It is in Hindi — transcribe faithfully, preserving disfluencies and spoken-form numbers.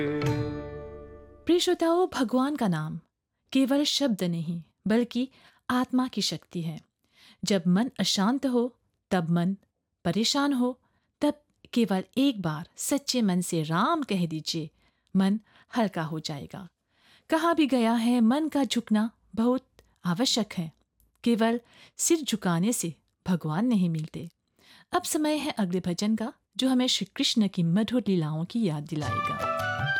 प्रिय श्रोताओ, भगवान का नाम केवल शब्द नहीं बल्कि आत्मा की शक्ति है। जब मन अशांत हो, तब मन परेशान हो, तब केवल एक बार सच्चे मन से राम कह दीजिए, मन हल्का हो जाएगा। कहा भी गया है, मन का झुकना बहुत आवश्यक है। केवल सिर झुकाने से भगवान नहीं मिलते। अब समय है अगले भजन का, जो हमें श्री कृष्ण की मधुर लीलाओं की याद दिलाएगा।